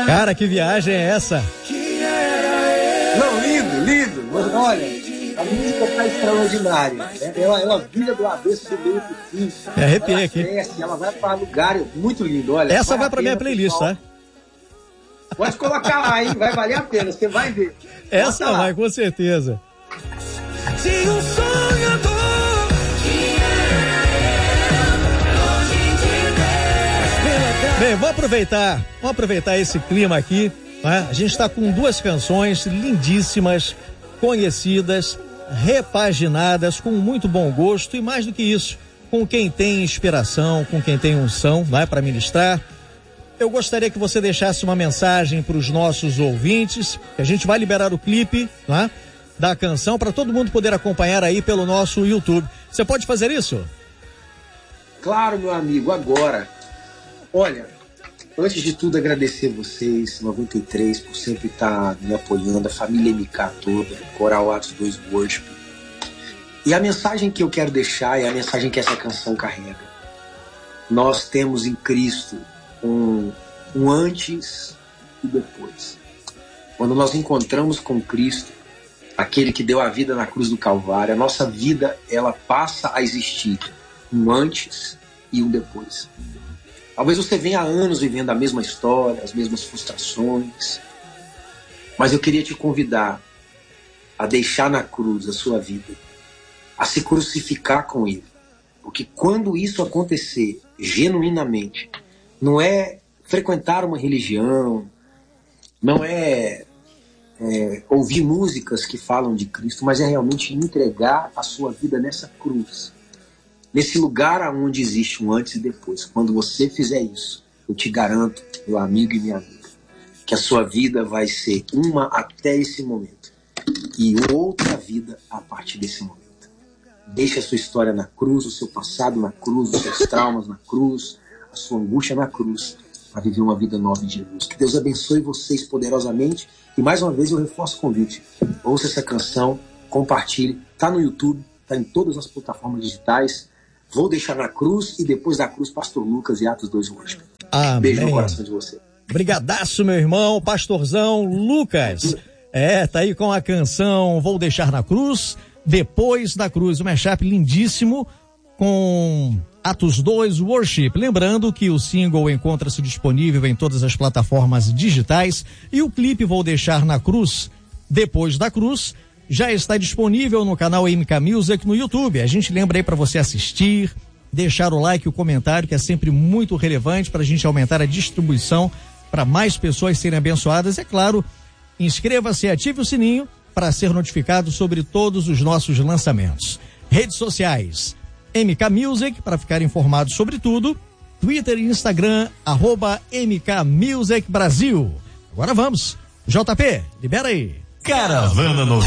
Cara, que viagem é essa? Não, lindo. Olha, a música tá extraordinária, né? Ela vira do avesso do meio pro fim. Arrepiei aqui. Cresce, ela vai para lugares muito lindo, olha. Essa vai pra minha playlist, pessoal. tá? Pode colocar lá, hein? Vai valer a pena, você vai ver. Essa Bota vai, lá. com certeza. Se um sonhador Bem, vamos aproveitar esse clima aqui, né? A gente está com duas canções lindíssimas, conhecidas, repaginadas, com muito bom gosto e mais do que isso, com quem tem inspiração, com quem tem unção, vai para ministrar. Eu gostaria que você deixasse uma mensagem para os nossos ouvintes, que a gente vai liberar o clipe, né, da canção para todo mundo poder acompanhar aí pelo nosso YouTube. Você pode fazer isso? Claro, meu amigo, agora. Olha, antes de tudo agradecer vocês, 93, por sempre estar me apoiando, a família MK toda, Coral Atos 2 Worship. E a mensagem que eu quero deixar é a mensagem que essa canção carrega. Nós temos em Cristo um antes e depois. Quando nós encontramos com Cristo, aquele que deu a vida na cruz do Calvário, a nossa vida, ela passa a existir um antes e um depois. Talvez você venha há anos vivendo a mesma história, as mesmas frustrações, mas eu queria te convidar a deixar na cruz a sua vida, a se crucificar com Ele. Porque quando isso acontecer genuinamente, não é frequentar uma religião, não é ouvir músicas que falam de Cristo, mas é realmente entregar a sua vida nessa cruz. Nesse lugar onde existe um antes e depois. Quando você fizer isso, eu te garanto, meu amigo e minha amiga, que a sua vida vai ser uma até esse momento e outra vida a partir desse momento. Deixe a sua história na cruz, o seu passado na cruz, os seus traumas na cruz, a sua angústia na cruz, para viver uma vida nova em Jesus. Que Deus abençoe vocês poderosamente. E mais uma vez eu reforço o convite. Ouça essa canção, compartilhe. Está no YouTube, está em todas as plataformas digitais. Vou deixar na cruz e depois da cruz, Pastor Lucas e Atos 2 Worship. Amém. Beijo no coração de você. Brigadaço, meu irmão, pastorzão Lucas. Tá aí com a canção Vou Deixar na Cruz, Depois da Cruz. Um mashup lindíssimo com Atos 2 Worship. Lembrando que o single encontra-se disponível em todas as plataformas digitais e o clipe Vou Deixar na Cruz, Depois da Cruz, já está disponível no canal MK Music no YouTube. A gente lembra aí para você assistir, deixar o like e o comentário, que é sempre muito relevante para a gente aumentar a distribuição para mais pessoas serem abençoadas. É claro, inscreva-se e ative o sininho para ser notificado sobre todos os nossos lançamentos. Redes sociais, MK Music, para ficar informado sobre tudo. Twitter e Instagram, @MK Music Brasil. Agora vamos. JP, libera aí. Caravana